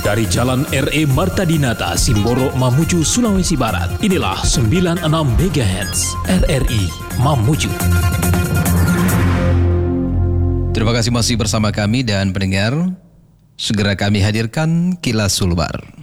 Dari Jalan RE Marta Dinata, Simboro, Mamuju, Sulawesi Barat. Inilah 96 MHz RRI Mamuju. Terima kasih masih bersama kami dan pendengar. Segera kami hadirkan Kilas Sulbar.